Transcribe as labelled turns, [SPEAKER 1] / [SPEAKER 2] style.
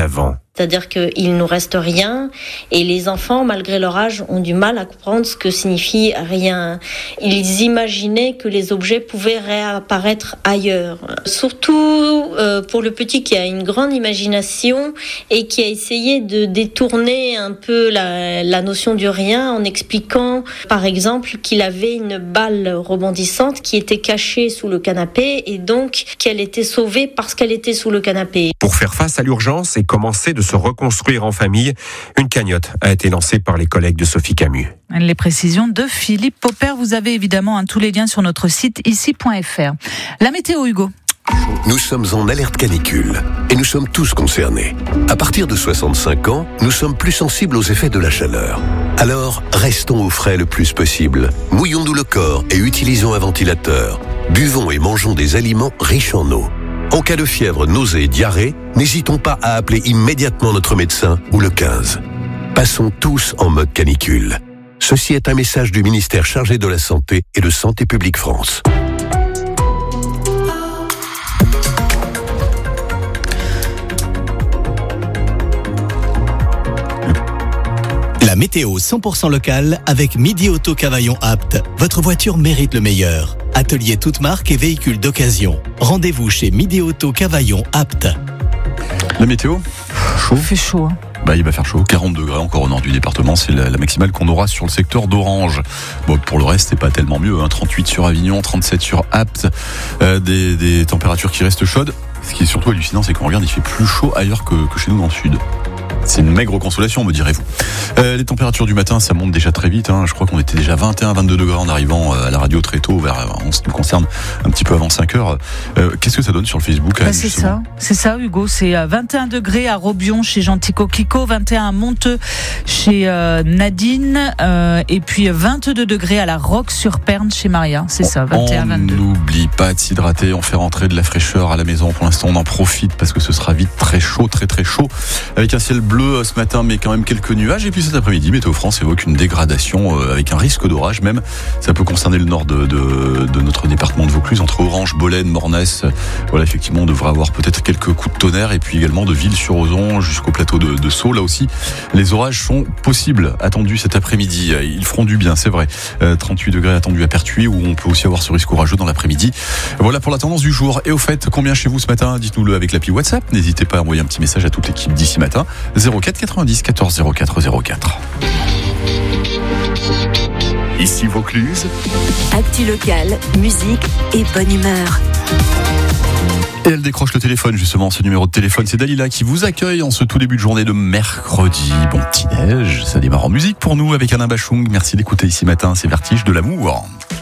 [SPEAKER 1] d'avant.
[SPEAKER 2] C'est-à-dire qu'il nous reste rien et les enfants, malgré leur âge, ont du mal à comprendre ce que signifie rien. Ils imaginaient que les objets pouvaient réapparaître ailleurs. Surtout pour le petit qui a une grande imagination et qui a essayé de détourner un peu la notion du rien en expliquant, par exemple, qu'il avait une balle rebondissante qui était cachée sous le canapé et donc qu'elle était sauvée parce qu'elle était sous le canapé.
[SPEAKER 1] Pour faire face à l'urgence et commencer de se reconstruire en famille, une cagnotte a été lancée par les collègues de Sophie Camus.
[SPEAKER 3] Les précisions de Philippe Popper. Vous avez évidemment tous les liens sur notre site ici.fr. La météo, Hugo.
[SPEAKER 4] Nous sommes en alerte canicule et nous sommes tous concernés. À partir de 65 ans, nous sommes plus sensibles aux effets de la chaleur. Alors, restons au frais le plus possible. Mouillons-nous le corps et utilisons un ventilateur. Buvons et mangeons des aliments riches en eau. En cas de fièvre, nausée et diarrhée, n'hésitons pas à appeler immédiatement notre médecin ou le 15. Passons tous en mode canicule. Ceci est un message du ministère chargé de la Santé et de Santé publique France.
[SPEAKER 5] La météo 100% locale avec Midi Auto Cavaillon Apt. Votre voiture mérite le meilleur. Atelier toute marque et véhicules d'occasion. Rendez-vous chez Midi Auto Cavaillon Apt.
[SPEAKER 6] La météo, chaud.
[SPEAKER 3] Il fait chaud.
[SPEAKER 6] Il va faire chaud, 40 degrés encore au nord du département, c'est la maximale qu'on aura sur le secteur d'Orange. Bon, pour le reste, c'est pas tellement mieux, 38 sur Avignon, 37 sur Apt, des températures qui restent chaudes. Ce qui est surtout hallucinant, c'est qu'on regarde, il fait plus chaud ailleurs que chez nous dans le sud. C'est une maigre consolation, me direz-vous. Les températures du matin, ça monte déjà très vite. Je crois qu'on était déjà 21-22 degrés en arrivant à la radio très tôt, en ce qui nous concerne un petit peu avant 5 heures. Qu'est-ce que ça donne sur le Facebook, Anne,
[SPEAKER 3] c'est ça, Hugo. C'est 21 degrés à Robion chez Gentil Coquelicot, 21 à Monteux chez Nadine, et puis 22 degrés à la Roque-sur-Perne chez Maria. C'est ça, 21-22.
[SPEAKER 6] On n'oublie pas de s'hydrater, on fait rentrer de la fraîcheur à la maison. Pour l'instant, on en profite parce que ce sera vite très chaud, très très chaud, avec un ciel bleu ce matin, mais quand même quelques nuages. Et puis cet après-midi, Météo France évoque une dégradation avec un risque d'orage même. Ça peut concerner le nord de notre département de Vaucluse, entre Orange, Bolène, Mornès. Voilà, effectivement, on devrait avoir peut-être quelques coups de tonnerre, et puis également de Ville-sur-Ozon jusqu'au plateau de Sceaux. Là aussi, les orages sont possibles, attendus cet après-midi. Ils feront du bien, c'est vrai. 38 degrés attendus à Pertuis, où on peut aussi avoir ce risque orageux dans l'après-midi. Voilà pour la tendance du jour. Et au fait, combien chez vous ce matin? Dites-nous-le avec l'appli WhatsApp. N'hésitez pas à envoyer un petit message à toute l'équipe d'ici matin. 04 90 14 04 04.
[SPEAKER 7] Ici Vaucluse.
[SPEAKER 8] Actu locale, musique et bonne humeur.
[SPEAKER 6] Et elle décroche le téléphone, justement, ce numéro de téléphone. C'est Dalila qui vous accueille en ce tout début de journée de mercredi. Bon petit-déj, ça démarre en musique pour nous avec Alain Bachung. Merci d'écouter ici matin, c'est Vertige de l'amour.